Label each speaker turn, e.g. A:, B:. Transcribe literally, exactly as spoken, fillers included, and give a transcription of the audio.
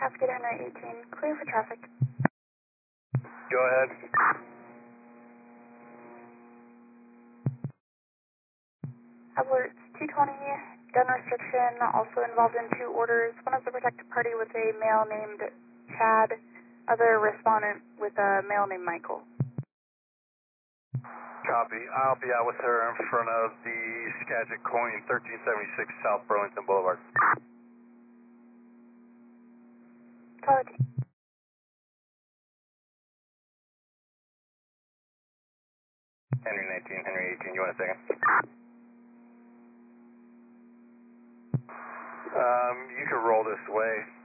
A: Cascade Henry eighteen, clear for traffic.
B: Go ahead.
A: Alert two twenty, gun restriction, also involved in two orders. One of the protected party with a male named Chad, other respondent with a male named Michael.
B: Copy. I'll be out with her in front of the Skagit Coin, thirteen seventy-six South Burlington Boulevard.
A: Solid.
B: Henry nineteen, Henry eighteen, you want a second? Um, you can roll this way.